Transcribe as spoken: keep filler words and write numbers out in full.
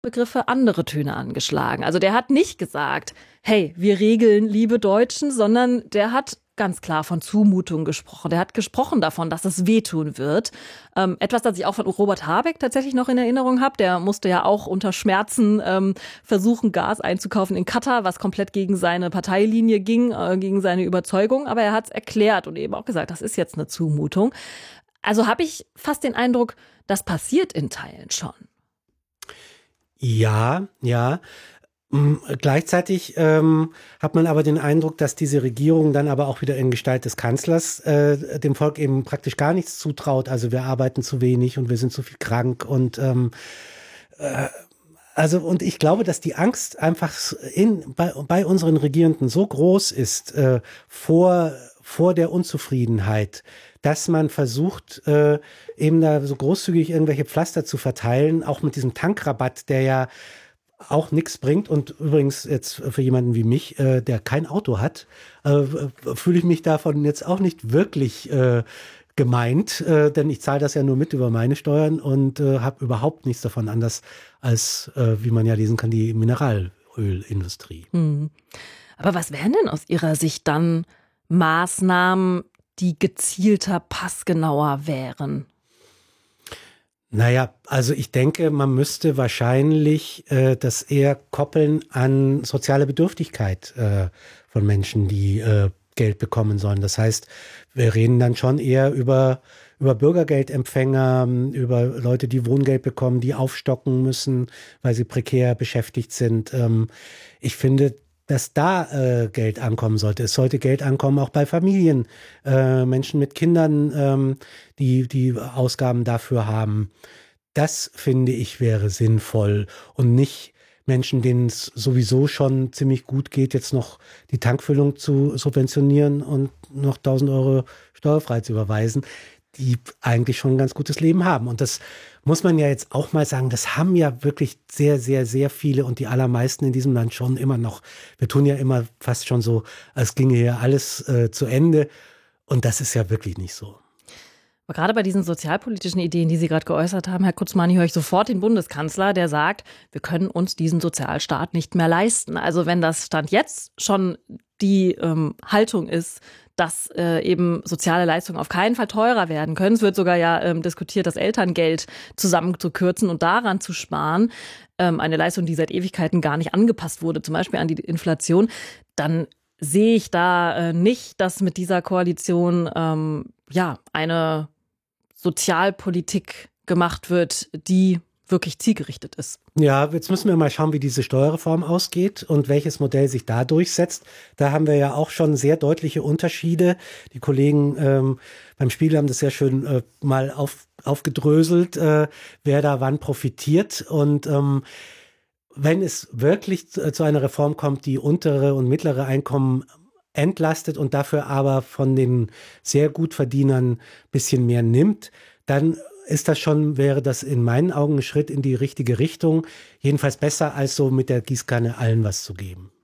Begriffe andere Töne angeschlagen. Also der hat nicht gesagt, hey, wir regeln, liebe Deutschen, sondern der hat ganz klar von Zumutung gesprochen. Der hat gesprochen davon, dass es wehtun wird. Ähm, etwas, das ich auch von Robert Habeck tatsächlich noch in Erinnerung habe. Der musste ja auch unter Schmerzen ähm, versuchen, Gas einzukaufen in Katar, was komplett gegen seine Parteilinie ging, äh, gegen seine Überzeugung. Aber er hat es erklärt und eben auch gesagt, das ist jetzt eine Zumutung. Also habe ich fast den Eindruck, das passiert in Teilen schon. Ja, ja. Mm, Gleichzeitig ähm, hat man aber den Eindruck, dass diese Regierung dann aber auch wieder in Gestalt des Kanzlers äh, dem Volk eben praktisch gar nichts zutraut. Also wir arbeiten zu wenig und wir sind zu viel krank und ähm, äh, also und ich glaube, dass die Angst einfach in, bei, bei unseren Regierenden so groß ist äh, vor vor der Unzufriedenheit, dass man versucht, äh, eben da so großzügig irgendwelche Pflaster zu verteilen, auch mit diesem Tankrabatt, der ja auch nichts bringt. Und übrigens jetzt für jemanden wie mich, äh, der kein Auto hat, äh, fühle ich mich davon jetzt auch nicht wirklich äh, gemeint, äh, denn ich zahle das ja nur mit über meine Steuern und äh, habe überhaupt nichts davon anders als, äh, wie man ja lesen kann, die Mineralölindustrie. Hm. Aber was wären denn aus Ihrer Sicht dann Maßnahmen, die gezielter, passgenauer wären? Naja, also ich denke, man müsste wahrscheinlich äh, das eher koppeln an soziale Bedürftigkeit äh, von Menschen, die äh, Geld bekommen sollen. Das heißt, wir reden dann schon eher über, über Bürgergeldempfänger, über Leute, die Wohngeld bekommen, die aufstocken müssen, weil sie prekär beschäftigt sind. Ähm, ich finde, dass da äh, Geld ankommen sollte. Es sollte Geld ankommen auch bei Familien, äh, Menschen mit Kindern, ähm, die die Ausgaben dafür haben. Das finde ich wäre sinnvoll und nicht Menschen, denen es sowieso schon ziemlich gut geht, jetzt noch die Tankfüllung zu subventionieren und noch tausend Euro steuerfrei zu überweisen, die eigentlich schon ein ganz gutes Leben haben. Und das muss man ja jetzt auch mal sagen, das haben ja wirklich sehr, sehr, sehr viele und die allermeisten in diesem Land schon immer noch. Wir tun ja immer fast schon so, als ginge hier alles äh, zu Ende. Und das ist ja wirklich nicht so. Aber gerade bei diesen sozialpolitischen Ideen, die Sie gerade geäußert haben, Herr Kutzmani, höre ich sofort den Bundeskanzler, der sagt, wir können uns diesen Sozialstaat nicht mehr leisten. Also wenn das Stand jetzt schon die ähm, Haltung ist, dass äh, eben soziale Leistungen auf keinen Fall teurer werden können. Es wird sogar ja ähm, diskutiert, das Elterngeld zusammenzukürzen und daran zu sparen. Ähm, eine Leistung, die seit Ewigkeiten gar nicht angepasst wurde, zum Beispiel an die Inflation. Dann sehe ich da äh, nicht, dass mit dieser Koalition ähm, ja eine Sozialpolitik gemacht wird, die wirklich zielgerichtet ist. Ja, jetzt müssen wir mal schauen, wie diese Steuerreform ausgeht und welches Modell sich da durchsetzt. Da haben wir ja auch schon sehr deutliche Unterschiede. Die Kollegen ähm, beim Spiegel haben das sehr schön äh, mal auf, aufgedröselt, äh, wer da wann profitiert. Und ähm, wenn es wirklich zu, zu einer Reform kommt, die untere und mittlere Einkommen entlastet und dafür aber von den sehr gut Verdienern ein bisschen mehr nimmt, dann ist das schon, wäre das in meinen Augen ein Schritt in die richtige Richtung. Jedenfalls besser, als so mit der Gießkanne allen was zu geben.